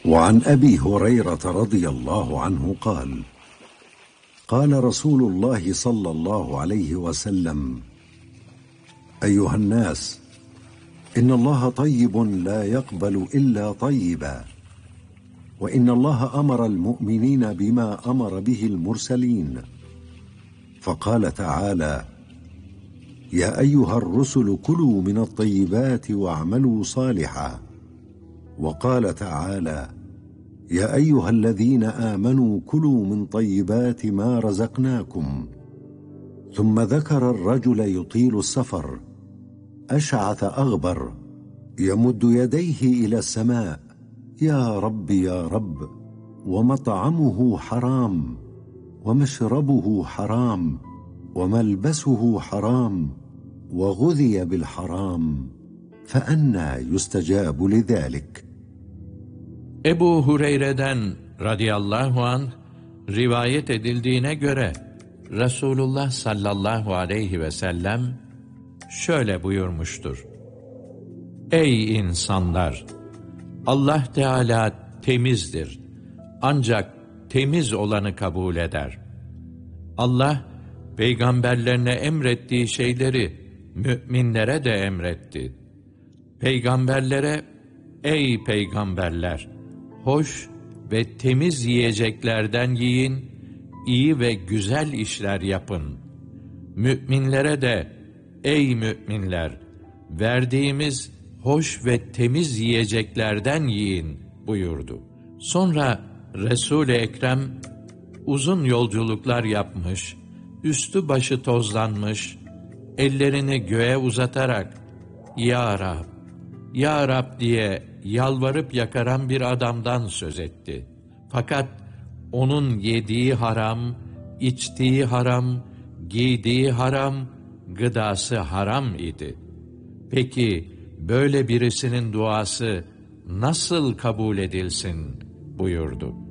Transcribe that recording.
وعن أبي هريرة رضي الله عنه قال: قال رسول الله صلى الله عليه وسلم: أيها الناس، إن الله طيب لا يقبل إلا طيبا، وإن الله أمر المؤمنين بما أمر به المرسلين، فقال تعالى: يا أيها الرسل كلوا من الطيبات واعملوا صالحا، وقال تعالى: يا أيها الذين آمنوا كلوا من طيبات ما رزقناكم، ثم ذكر الرجل يطيل السفر أشعث أغبر يمد يديه إلى السماء: يا رب يا رب، ومطعمه حرام، ومشربه حرام، وملبسه حرام، وغذي بالحرام، فأنى يستجاب لذلك. Ebu Hureyre'den radıyallahu anh rivayet edildiğine göre Resulullah sallallahu aleyhi ve sellem şöyle buyurmuştur: Ey insanlar! Allah Teala temizdir. Ancak temiz olanı kabul eder. Allah, peygamberlerine emrettiği şeyleri müminlere de emretti. Peygamberlere, ey peygamberler! Hoş ve temiz yiyeceklerden yiyin, iyi ve güzel işler yapın. Müminlere de, ey müminler! Verdiğimiz hoş ve temiz yiyeceklerden yiyin buyurdu. Sonra Resul-i Ekrem uzun yolculuklar yapmış, üstü başı tozlanmış, ellerini göğe uzatarak "Ya Rab, Ya Rab" diye yalvarıp yakaran bir adamdan söz etti. Fakat onun yediği haram, içtiği haram, giydiği haram, gıdası haram idi. Peki böyle birisinin duası nasıl kabul edilsin buyurdu.